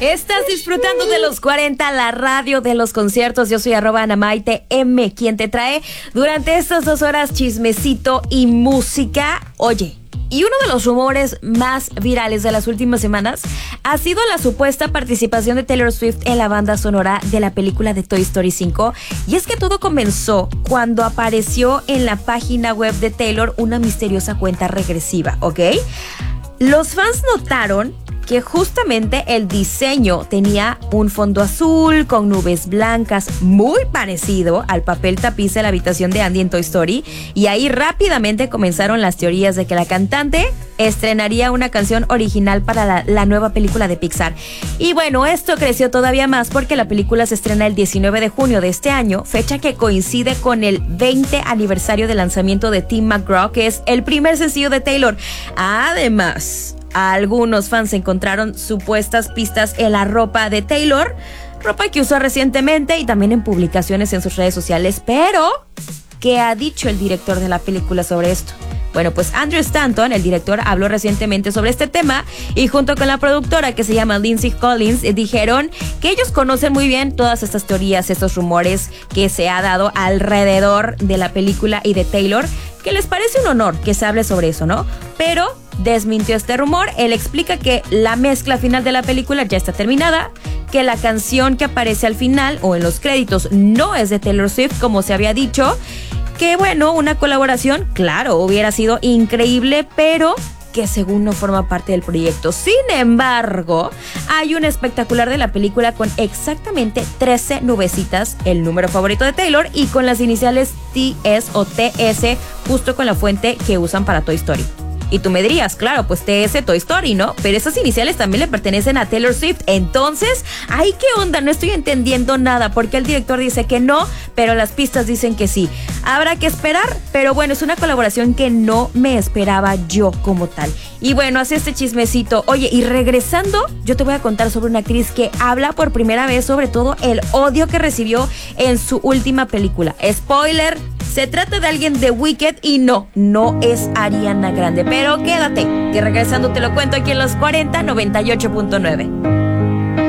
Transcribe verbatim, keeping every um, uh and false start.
Estás disfrutando de los cuarenta, la radio de los conciertos. Yo soy arroba Anamaite M, quien te trae durante estas dos horas chismecito y música. Oye, y uno de los rumores más virales de las últimas semanas ha sido la supuesta participación de Taylor Swift en la banda sonora de la película de Toy Story cinco. Y es que todo comenzó cuando apareció en la página web de Taylor una misteriosa cuenta regresiva, ¿ok? Los fans notaron que justamente el diseño tenía un fondo azul con nubes blancas, muy parecido al papel tapiz de la habitación de Andy en Toy Story, y ahí rápidamente comenzaron las teorías de que la cantante estrenaría una canción original para la, la nueva película de Pixar. Y bueno, esto creció todavía más porque la película se estrena el diecinueve de junio de este año, fecha que coincide con el veinte aniversario del lanzamiento de Tim McGraw, que es el primer sencillo de Taylor. Además, algunos fans encontraron supuestas pistas en la ropa de Taylor, ropa que usó recientemente y también en publicaciones en sus redes sociales. Pero, ¿qué ha dicho el director de la película sobre esto? Bueno, pues Andrew Stanton, el director, habló recientemente sobre este tema y junto con la productora que se llama Lindsay Collins, eh, dijeron que ellos conocen muy bien todas estas teorías, estos rumores que se ha dado alrededor de la película y de Taylor, que les parece un honor que se hable sobre eso, ¿no? Pero desmintió este rumor. Él explica que la mezcla final de la película ya está terminada, que la canción que aparece al final o en los créditos no es de Taylor Swift como se había dicho, que bueno, una colaboración, claro, hubiera sido increíble, pero que según no forma parte del proyecto. Sin embargo, hay un espectacular de la película con exactamente trece nubecitas, el número favorito de Taylor, y con las iniciales T S o T S, justo con la fuente que usan para Toy Story. Y tú me dirías, claro, pues T S Toy Story, ¿no? Pero esas iniciales también le pertenecen a Taylor Swift. Entonces, ay, ¿qué onda? No estoy entendiendo nada, porque el director dice que no, pero las pistas dicen que sí. Habrá que esperar, pero bueno, es una colaboración que no me esperaba yo como tal. Y bueno, así este chismecito. Oye, y regresando, yo te voy a contar sobre una actriz que habla por primera vez sobre todo el odio que recibió en su última película. Spoiler, se trata de alguien de Wicked y no, no es Ariana Grande. Pero quédate, que regresando te lo cuento aquí en los cuarenta, noventa y ocho punto nueve.